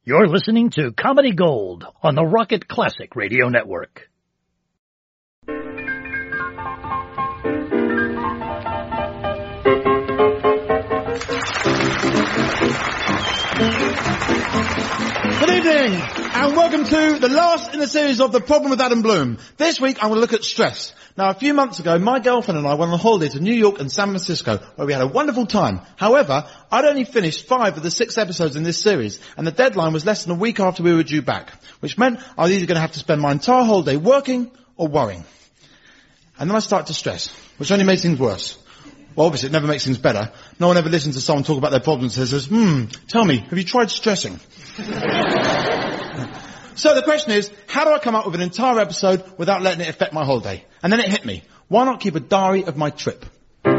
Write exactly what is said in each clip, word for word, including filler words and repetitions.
You're listening to Comedy Gold on the Rocket Classic Radio Network. Good evening, and welcome to the last in the series of The Problem with Adam Bloom. This week I'm going to look at stress. Now, a few months ago, my girlfriend and I went on a holiday to New York and San Francisco, where we had a wonderful time. However, I'd only finished five of the six episodes in this series, and the deadline was less than a week after we were due back, which meant I was either going to have to spend my entire holiday working or worrying. And then I started to stress, which only made things worse. Well, obviously, it never makes things better. No one ever listens to someone talk about their problems and says, hmm, tell me, have you tried stressing? So the question is, how do I come up with an entire episode without letting it affect my holiday? And then it hit me. Why not keep a diary of my trip? Day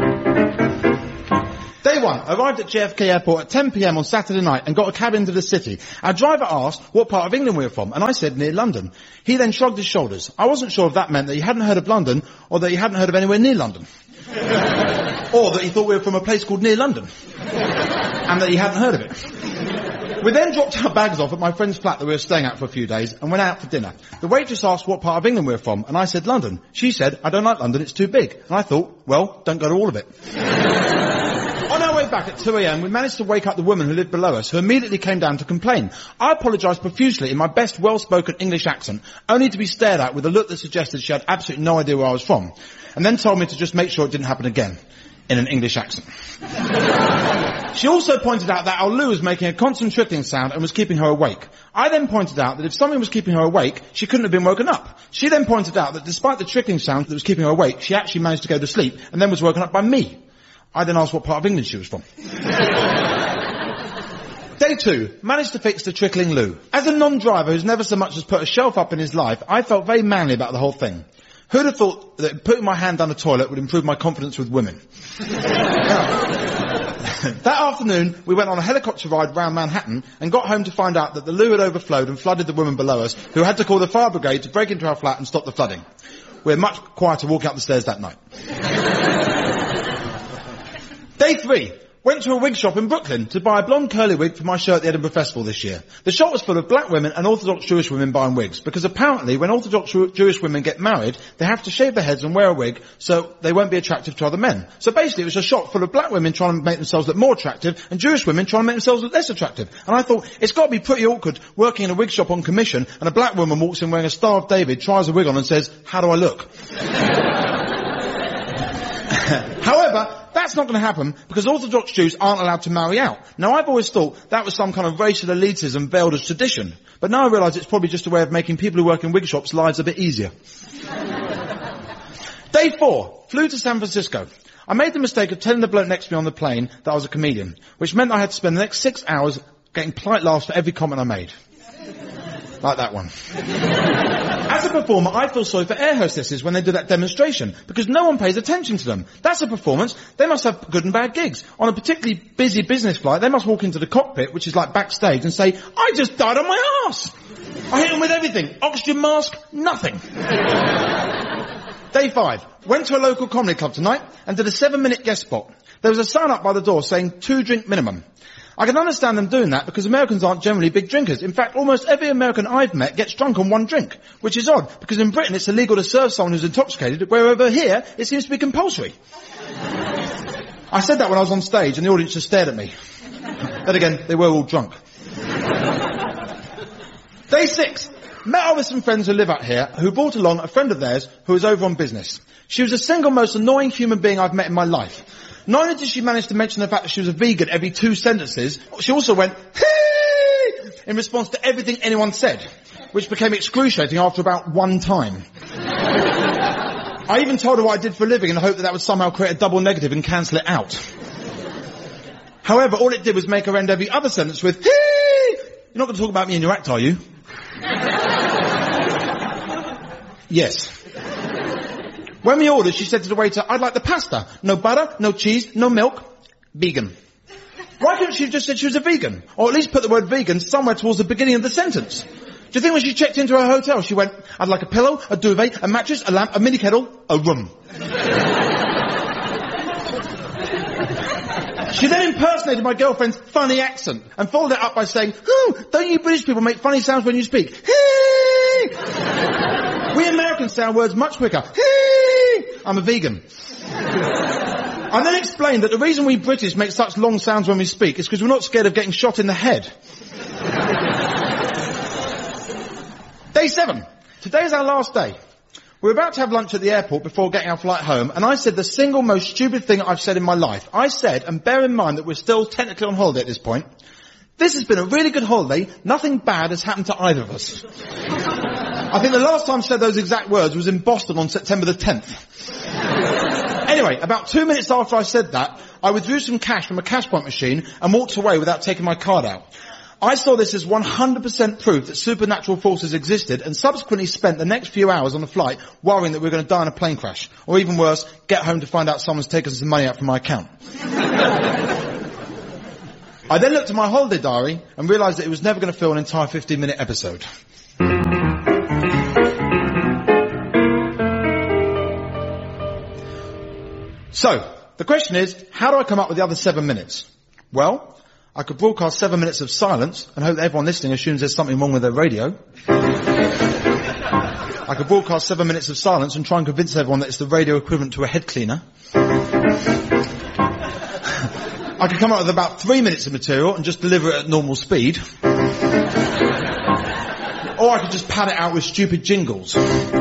one, I arrived at J F K Airport at ten p.m. on Saturday night and got a cab into the city. Our driver asked what part of England we were from, and I said near London. He then shrugged his shoulders. I wasn't sure if that meant that he hadn't heard of London, or that he hadn't heard of anywhere near London. Or that he thought we were from a place called near London. And that he hadn't heard of it. We then dropped our bags off at my friend's flat that we were staying at for a few days and went out for dinner. The waitress asked what part of England we were from, and I said London. She said, I don't like London, it's too big. And I thought, well, don't go to all of it. On our way back at two a.m, we managed to wake up the woman who lived below us, who immediately came down to complain. I apologised profusely in my best well-spoken English accent, only to be stared at with a look that suggested she had absolutely no idea where I was from, and then told me to just make sure it didn't happen again, in an English accent. She also pointed out that our loo was making a constant trickling sound and was keeping her awake. I then pointed out that if something was keeping her awake, she couldn't have been woken up. She then pointed out that despite the trickling sound that was keeping her awake, she actually managed to go to sleep and then was woken up by me. I then asked what part of England she was from. Day two, managed to fix the trickling loo. As a non-driver who's never so much as put a shelf up in his life, I felt very manly about the whole thing. Who'd have thought that putting my hand down the toilet would improve my confidence with women? That afternoon, we went on a helicopter ride round Manhattan and got home to find out that the loo had overflowed and flooded the woman below us, who had to call the fire brigade to break into our flat and stop the flooding. We were much quieter walking up the stairs that night. Day three. Went to a wig shop in Brooklyn to buy a blonde curly wig for my show at the Edinburgh Festival this year. The shop was full of black women and Orthodox Jewish women buying wigs, because apparently when Orthodox Jewish women get married, they have to shave their heads and wear a wig so they won't be attractive to other men. So basically it was a shop full of black women trying to make themselves look more attractive and Jewish women trying to make themselves look less attractive. And I thought, it's got to be pretty awkward working in a wig shop on commission and a black woman walks in wearing a Star of David, tries a wig on and says, how do I look? However, that's not going to happen because Orthodox Jews aren't allowed to marry out. Now, I've always thought that was some kind of racial elitism veiled as tradition. But now I realise it's probably just a way of making people who work in wig shops' lives a bit easier. Day four. Flew to San Francisco. I made the mistake of telling the bloke next to me on the plane that I was a comedian, which meant I had to spend the next six hours getting polite laughs for every comment I made. Like that one. As a performer, I feel sorry for air hostesses when they do that demonstration, because no one pays attention to them. That's a performance. They must have good and bad gigs. On a particularly busy business flight, they must walk into the cockpit, which is like backstage, and say, I just died on my arse. I hit them with everything. Oxygen mask, nothing. Day five. Went to a local comedy club tonight and did a seven-minute guest spot. There was a sign up by the door saying two drink minimum. I can understand them doing that because Americans aren't generally big drinkers. In fact, almost every American I've met gets drunk on one drink, which is odd because in Britain it's illegal to serve someone who's intoxicated, where over here it seems to be compulsory. I said that when I was on stage and the audience just stared at me. Then again, they were all drunk. Day six. Met up with some friends who live out here who brought along a friend of theirs who was over on business. She was the single most annoying human being I've met in my life. Not only did she manage to mention the fact that she was a vegan every two sentences, she also went, hey! In response to everything anyone said, which became excruciating after about one time. I even told her what I did for a living in the hope that that would somehow create a double negative and cancel it out. However, all it did was make her end every other sentence with, hey! You're not going to talk about me in your act, are you? Yes. When we ordered, she said to the waiter, I'd like the pasta. No butter, no cheese, no milk. Vegan. Why couldn't she have just said she was a vegan? Or at least put the word vegan somewhere towards the beginning of the sentence? Do you think when she checked into her hotel, she went, I'd like a pillow, a duvet, a mattress, a lamp, a mini kettle, a room. She then impersonated my girlfriend's funny accent and followed it up by saying, oh, don't you British people make funny sounds when you speak? Hey! We Americans say our words much quicker. Hey! I'm a vegan. I then explained that the reason we British make such long sounds when we speak is because we're not scared of getting shot in the head. Day seven. Today is our last day. We're about to have lunch at the airport before getting our flight home, and I said the single most stupid thing I've said in my life. I said, and bear in mind that we're still technically on holiday at this point, this has been a really good holiday, nothing bad has happened to either of us. I think the last time I said those exact words was in Boston on September the tenth. Anyway, about two minutes after I said that, I withdrew some cash from a cash point machine and walked away without taking my card out. I saw this as one hundred percent proof that supernatural forces existed, and subsequently spent the next few hours on the flight worrying that we were going to die in a plane crash. Or even worse, get home to find out someone's taken some money out from my account. I then looked at my holiday diary and realised that it was never going to fill an entire fifteen minute episode. So, the question is, how do I come up with the other seven minutes? Well, I could broadcast seven minutes of silence and hope that everyone listening assumes there's something wrong with their radio. I could broadcast seven minutes of silence and try and convince everyone that it's the radio equivalent to a head cleaner. I could come up with about three minutes of material and just deliver it at normal speed. Or I could just pad it out with stupid jingles.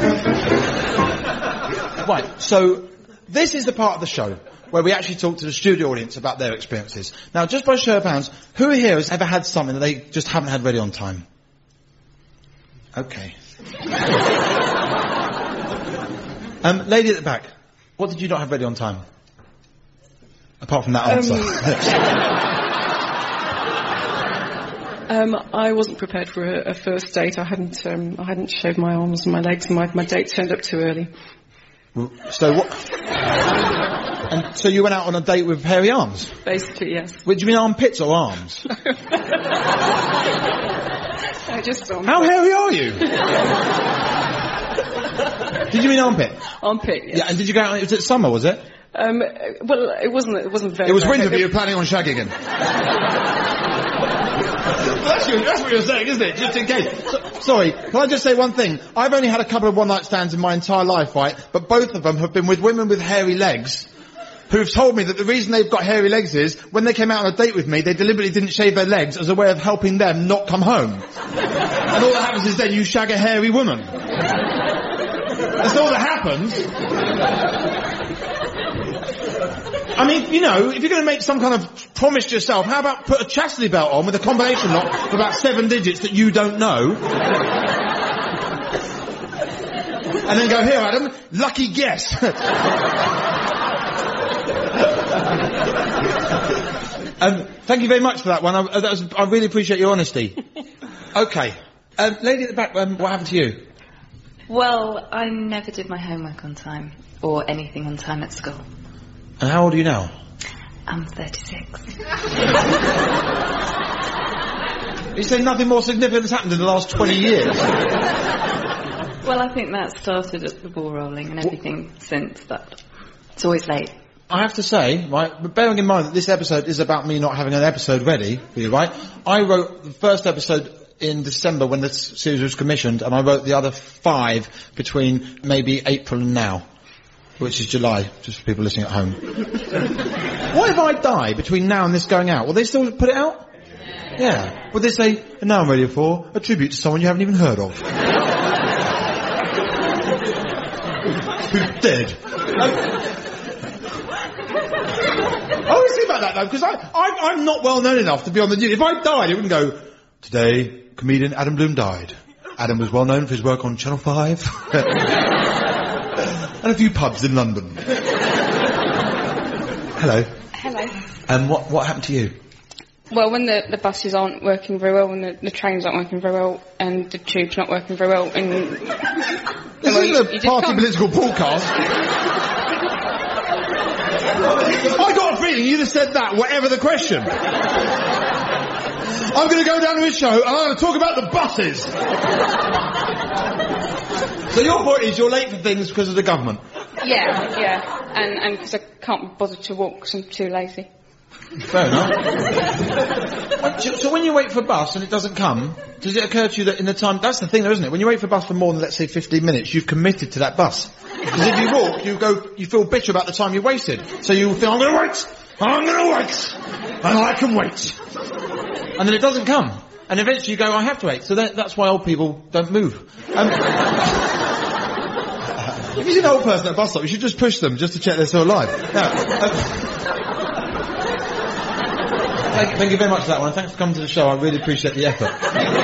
Right, so this is the part of the show where we actually talk to the studio audience about their experiences. Now, just by show of hands, who here has ever had something that they just haven't had ready on time? Okay. um, lady at the back, what did you not have ready on time? Apart from that answer. Um, um, I wasn't prepared for a, a first date. I hadn't, um, I hadn't shaved my arms and my legs, and my, my date turned up too early. So what? And so you went out on a date with hairy arms? Basically, yes. Wait, do you mean armpits or arms? I just armpit. How hairy are you? Did you mean armpit? Armpit, yes. Yeah, and did you go out, was it summer, was it? Um, well, it wasn't, it wasn't very... It was very winter, but you were planning on shagging him. That's, your, that's what you're saying, isn't it? Just in case. So, sorry, can I just say one thing? I've only had a couple of one-night stands in my entire life, right? But both of them have been with women with hairy legs who've told me that the reason they've got hairy legs is when they came out on a date with me, they deliberately didn't shave their legs as a way of helping them not come home. And all that happens is then you shag a hairy woman. That's all that happens. I mean, you know, if you're going to make some kind of promise to yourself, how about put a chastity belt on with a combination lock of about seven digits that you don't know? And then go, here, Adam, lucky guess. um, thank you very much for that one. I, that was, I really appreciate your honesty. Okay. Um, lady at the back, um, what happened to you? Well, I never did my homework on time, or anything on time at school. And how old are you now? I'm thirty-six. You say nothing more significant has happened in the last twenty years? Well, I think that started at the ball rolling and everything what? Since that. It's always late. I have to say, right, but bearing in mind that this episode is about me not having an episode ready for you, right? I wrote the first episode in December when this series was commissioned, and I wrote the other five between maybe April and now. Which is July, just for people listening at home. What if I die between now and this going out? Will they still put it out? Yeah. yeah. Will they say, and now I'm ready for a tribute to someone you haven't even heard of? Who's dead? Um, I always think about that though, because I, I, I'm not well known enough to be on the news. If I died, it wouldn't go, today, comedian Adam Bloom died. Adam was well known for his work on Channel five. And a few pubs in London. Hello. Hello. And um, what what happened to you? Well, when the, the buses aren't working very well, when the, the trains aren't working very well, and the tube's not working very well, and... This well, isn't you, a you party political broadcast. I got a feeling you just said that, whatever the question. I'm going to go down to his show, and I'm going to talk about the buses. So your point is you're late for things because of the government? Yeah, yeah. And and because I can't be bothered to walk because I'm too lazy. Fair enough. So when you wait for a bus and it doesn't come, does it occur to you that in the time... That's the thing though, isn't it? When you wait for a bus for more than, let's say, fifteen minutes, you've committed to that bus. Because if you walk, you go, you feel bitter about the time you wasted. So you think, I'm going to wait! I'm going to wait! And I can wait! And then it doesn't come. And eventually you go, I have to wait. So that, that's why old people don't move. Um, if you see an old person at a bus stop, you should just push them just to check they're still alive. Now, um, thank, thank you very much for that one. Thanks for coming to the show. I really appreciate the effort.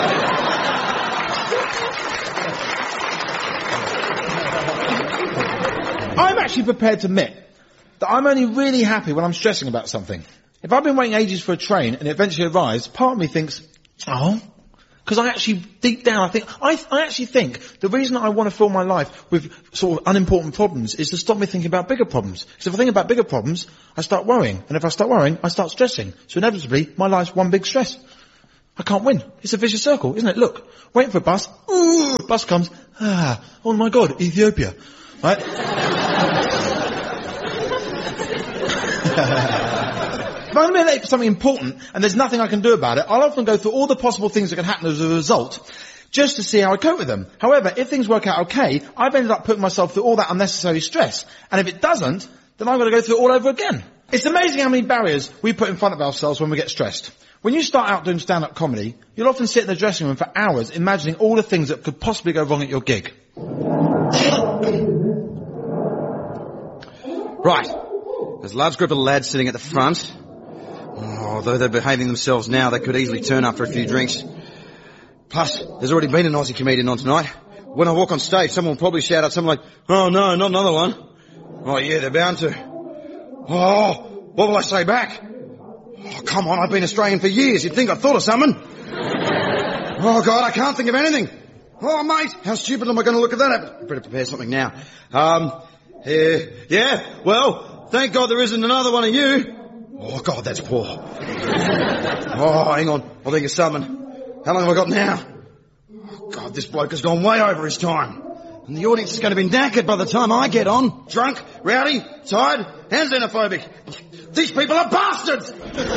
I'm actually prepared to admit that I'm only really happy when I'm stressing about something. If I've been waiting ages for a train and it eventually arrives, part of me thinks, oh, because I actually, deep down, I think, I, I actually think the reason I want to fill my life with sort of unimportant problems is to stop me thinking about bigger problems. Because if I think about bigger problems, I start worrying. And if I start worrying, I start stressing. So inevitably, my life's one big stress. I can't win. It's a vicious circle, isn't it? Look, waiting for a bus, ooh, bus comes, ah, oh my God, Ethiopia. Right? If I'm going to be late for something important and there's nothing I can do about it, I'll often go through all the possible things that can happen as a result just to see how I cope with them. However, if things work out okay, I've ended up putting myself through all that unnecessary stress. And if it doesn't, then I've got to go through it all over again. It's amazing how many barriers we put in front of ourselves when we get stressed. When you start out doing stand-up comedy, you'll often sit in the dressing room for hours imagining all the things that could possibly go wrong at your gig. Right. There's a large group of lads sitting at the front. Oh, although they're behaving themselves now, they could easily turn up for a few drinks. Plus, there's already been an Aussie comedian on tonight. When I walk on stage, someone will probably shout out something like, oh no, not another one. Oh yeah, they're bound to. Oh, what will I say back? Oh, come on, I've been Australian for years. You'd think I'd thought of something. Oh God, I can't think of anything. Oh mate, how stupid am I going to look at that? I better prepare something now. Um, yeah, yeah, well, thank God there isn't another one of you. Oh, God, that's poor. Oh, hang on. I'll think of something. How long have I got now? Oh, God, this bloke has gone way over his time. And the audience is going to be knackered by the time I get on. Drunk, rowdy, tired, and xenophobic. These people are bastards!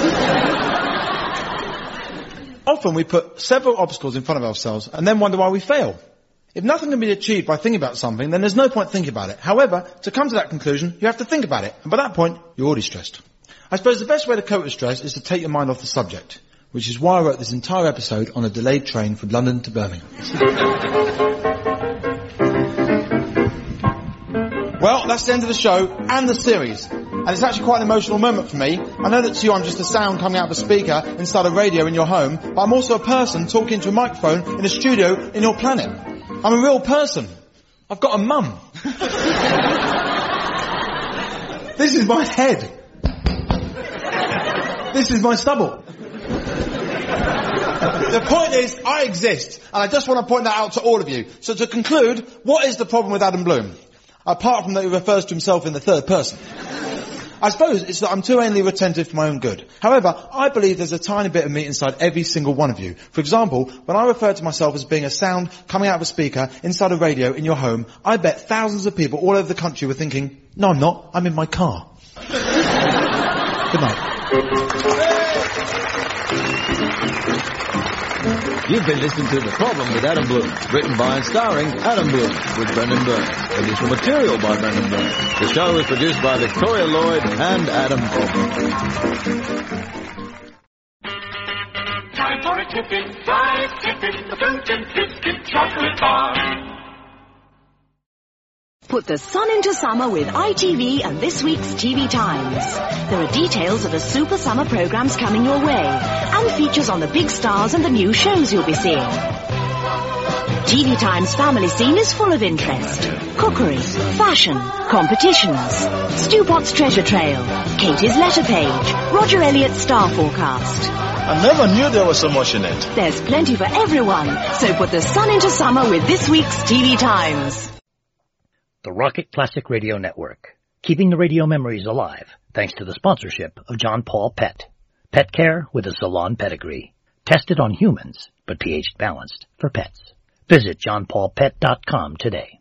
Often we put several obstacles in front of ourselves and then wonder why we fail. If nothing can be achieved by thinking about something, then there's no point thinking about it. However, to come to that conclusion, you have to think about it. And by that point, you're already stressed. I suppose the best way to cope with stress is to take your mind off the subject, which is why I wrote this entire episode on a delayed train from London to Birmingham. Well, that's the end of the show and the series. And it's actually quite an emotional moment for me. I know that to you I'm just a sound coming out of a speaker inside a radio in your home, but I'm also a person talking to a microphone in a studio in your planet. I'm a real person. I've got a mum. This is my head. This is my stubble. The point is, I exist, and I just want to point that out to all of you. So to conclude, what is the problem with Adam Bloom? Apart from that he refers to himself in the third person. I suppose it's that I'm too anally retentive for my own good. However, I believe there's a tiny bit of me inside every single one of you. For example, when I refer to myself as being a sound coming out of a speaker inside a radio in your home, I bet thousands of people all over the country were thinking, no I'm not, I'm in my car. Good night. You've been listening to The Problem with Adam Bloom, written by and starring Adam Bloom, with Brendan Burns. Additional material by Brendan Burns. The show is produced by Victoria Lloyd and Adam Coleman. Time for a tippin', five tippin', the fruit and biscuit chocolate bar. Put the sun into summer with I T V and this week's T V Times. There are details of the super summer programs coming your way and features on the big stars and the new shows you'll be seeing. T V Times family scene is full of interest. Cookery, fashion, competitions, Stu Potts treasure trail, Katie's letter page, Roger Elliott's star forecast. I never knew there was so much in it. There's plenty for everyone, so put the sun into summer with this week's T V Times. The Rocket Classic Radio Network, keeping the radio memories alive thanks to the sponsorship of John Paul Pet. Pet care with a salon pedigree. Tested on humans, but pH balanced for pets. Visit john paul pet dot com today.